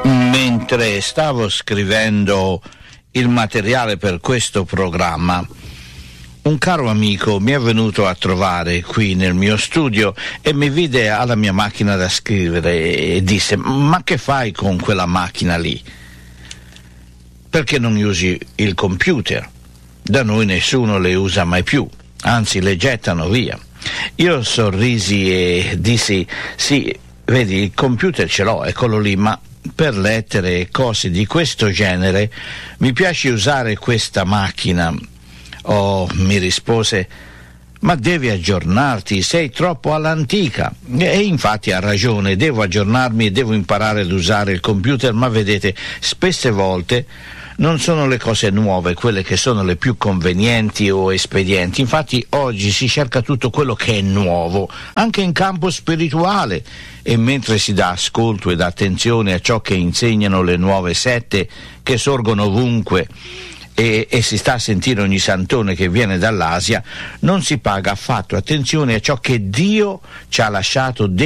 Mentre stavo scrivendo il materiale per questo programma, un caro amico mi è venuto a trovare qui nel mio studio e mi vide alla mia macchina da scrivere e disse: ma che fai con quella macchina lì? Perché non usi il computer? Da noi nessuno le usa mai più, anzi le gettano via. Io sorrisi e dissi: sì, vedi, il computer ce l'ho, eccolo lì, ma per lettere e cose di questo genere mi piace usare questa macchina. Oh, mi rispose: ma devi aggiornarti, sei troppo all'antica. E infatti ha ragione, devo aggiornarmi e devo imparare ad usare il computer, ma vedete, spesse volte non sono le cose nuove quelle che sono le più convenienti o espedienti. Infatti oggi si cerca tutto quello che è nuovo, anche in campo spirituale, e mentre si dà ascolto ed attenzione a ciò che insegnano le nuove sette che sorgono ovunque e si sta a sentire ogni santone che viene dall'Asia, non si paga affatto attenzione a ciò che Dio ci ha lasciato